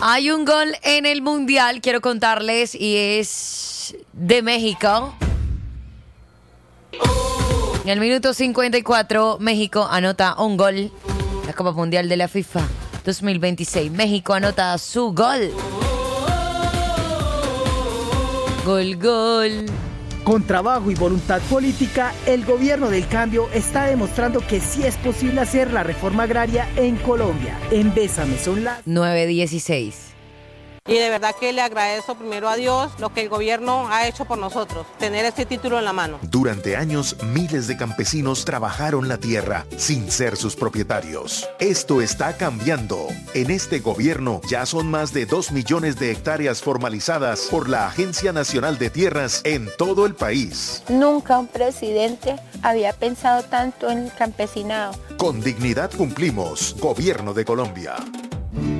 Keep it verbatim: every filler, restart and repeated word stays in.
Hay un gol en el Mundial, quiero contarles, y es de México. En el minuto cincuenta y cuatro, México anota un gol. La Copa Mundial de la FIFA dos mil veintiséis. México anota su gol. Gol, gol. Con trabajo y voluntad política, el gobierno del cambio está demostrando que sí es posible hacer la reforma agraria en Colombia. En Bésame son las nueve dieciséis. Y de verdad que le agradezco primero a Dios lo que el gobierno ha hecho por nosotros, tener este título en la mano. Durante años, miles de campesinos trabajaron la tierra sin ser sus propietarios. Esto está cambiando. En este gobierno ya son más de dos millones de hectáreas formalizadas por la Agencia Nacional de Tierras en todo el país. Nunca un presidente había pensado tanto en el campesinado. Con dignidad cumplimos. Gobierno de Colombia.